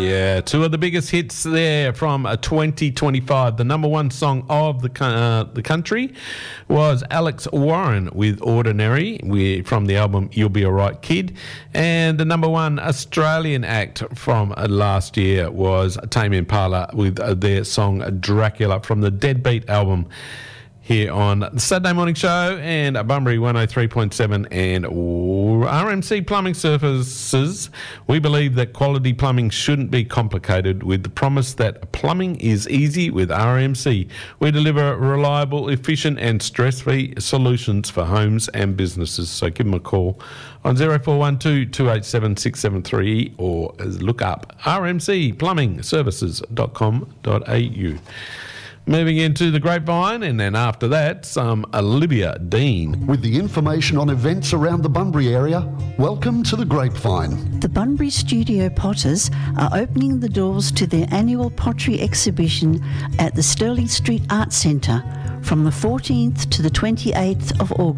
Yeah, two of the biggest hits there from 2025. The number one song of the country was Alex Warren with Ordinary from the album You'll Be Alright Kid. And the number one Australian act from last year was Tame Impala with their song Dracula from the Deadbeat album. Here on the Saturday Morning Show and Bunbury 103.7 and RMC Plumbing Services. We believe that quality plumbing shouldn't be complicated, with the promise that plumbing is easy with RMC. We deliver reliable, efficient and stress-free solutions for homes and businesses. So give them a call on 0412 287 673 or look up rmcplumbingservices.com.au. Moving into the Grapevine, and then after that, some Olivia Dean. With the information on events around the Bunbury area, welcome to the Grapevine. The Bunbury Studio Potters are opening the doors to their annual pottery exhibition at the Stirling Street Arts Centre from the 14th to the 28th of August.